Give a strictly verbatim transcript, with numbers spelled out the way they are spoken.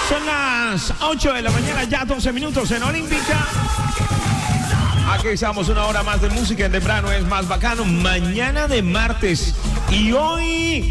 Son las ocho de la mañana, ya doce minutos en Olímpica. Aquí estamos, una hora más de música en temprano, es más bacano. Mañana de martes. Y hoy